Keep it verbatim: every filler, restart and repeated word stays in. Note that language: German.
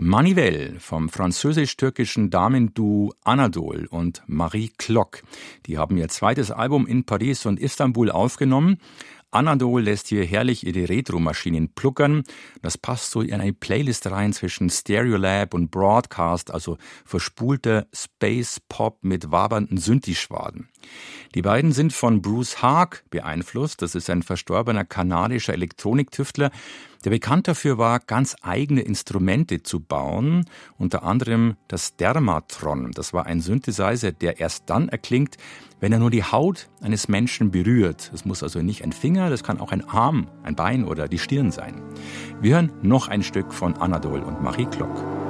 Manivelle vom französisch-türkischen Damenduo Anadol und Marie Klock. Die haben ihr zweites Album in Paris und Istanbul aufgenommen. Anadol lässt hier herrlich ihre Retro-Maschinen pluckern. Das passt so in eine Playlist rein zwischen Stereolab und Broadcast, also verspulter Space-Pop mit wabernden Synthi-Schwaden. Die beiden sind von Bruce Haag beeinflusst. Das ist ein verstorbener kanadischer Elektroniktüftler, der bekannt dafür war, ganz eigene Instrumente zu bauen, unter anderem das Dermatron. Das war ein Synthesizer, der erst dann erklingt, wenn er nur die Haut eines Menschen berührt. Das muss also nicht ein Finger, das kann auch ein Arm, ein Bein oder die Stirn sein. Wir hören noch ein Stück von Anadol und Marie Klock.